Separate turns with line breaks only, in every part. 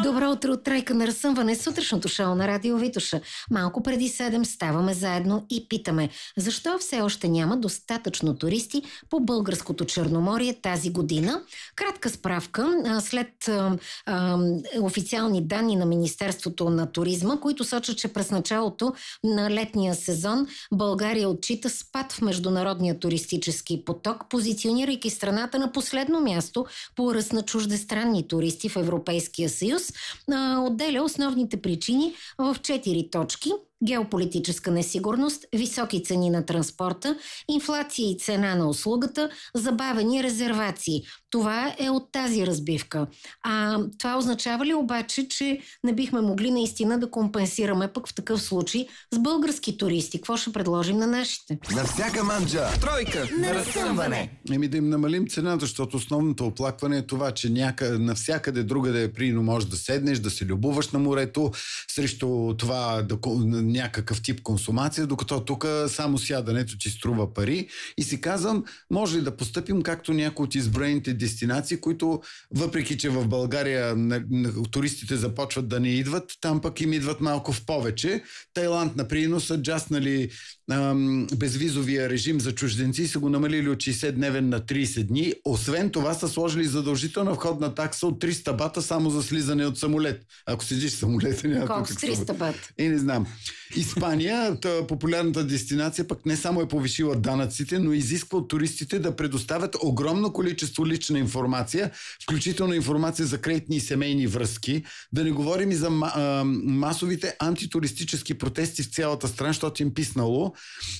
Добро утро от Тройка на разсъмване, сутрешното шоу на Радио Витоша. Малко преди 7 ставаме заедно и питаме, защо все още няма достатъчно туристи по българското Черноморие тази година. Кратка справка, след официални данни на Министерството на туризма, които сочат, че през началото на летния сезон България отчита спад в международния туристически поток, позиционирайки страната на последно място по ръст на чуждестранни туристи в Европейския съюз. Отделя основните причини в 4 точки: геополитическа несигурност, високи цени на транспорта, инфлация и цена на услугата, забавени резервации. Това е от тази разбивка. Това означава ли обаче, че не бихме могли наистина да компенсираме пък в такъв случай с български туристи? Какво ще предложим на нашите?
На всяка манджа
Тройка на разсъмване.
Да им намалим цената, защото основното оплакване е това, че навсякъде другаде прино можеш да седнеш, да се любуваш на морето, срещу това някакъв тип консумация, докато тук само сядането ти струва пари. И си казвам, може ли да постъпим както някои от изброените дестинации, които въпреки, че в България туристите започват да не идват, там пък им идват малко в повече. Тайланд, например, са джаснали безвизовия режим за чужденци и са го намалили от 60-дневен на 30 дни. Освен това са сложили задължителна входна такса от 300 бата само за слизане от самолет. Ако седиш в самолета, няма
колко с 300 бата?
Не знам. Испания, популярната дестинация, пък не само е повишила данъците, но изисква от туристите да предоставят огромно количество лична информация, включително информация за кредитни и семейни връзки. Да не говорим и за масовите антитуристически протести в цялата страна, защото им писнало.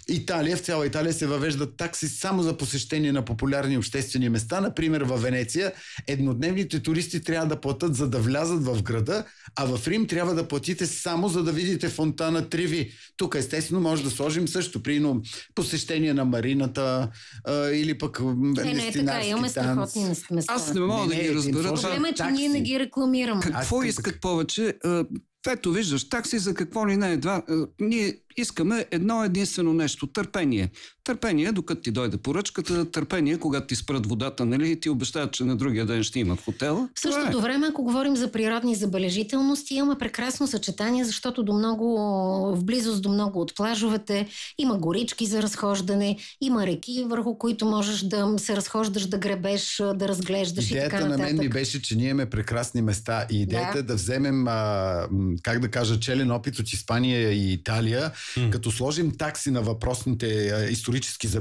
В цяла Италия се въвеждат такси само за посещение на популярни обществени места. Например, във Венеция еднодневните туристи трябва да платят, за да влязат в града, а в Рим трябва да платите само за да видите фонтана Треви. Тук естествено може да сложим също прино посещение на марината или пък
така, имаме страхотни места.
Аз не мога да ги разбера.
Проблема е, че ние не ги рекламираме.
Какво искат повече? Ето виждаш, такси за какво ли не е. Ние искаме едно единствено нещо. Търпение. Търпение, докато ти дойде поръчката, търпение, когато ти спрат водата, нали, и ти обещават, че на другия ден ще има в хотела.
В същото време, ако говорим за природни забележителности, имаме прекрасно съчетание, защото в близост до много от плажовете има горички за разхождане, има реки, върху които можеш да се разхождаш, да гребеш, да разглеждаш и така нататък.
Идеята на мен ми беше, че ние имаме прекрасни места и идеята е да вземем, челен опит от Испания и Италия, като сложим такси на въпросните исторически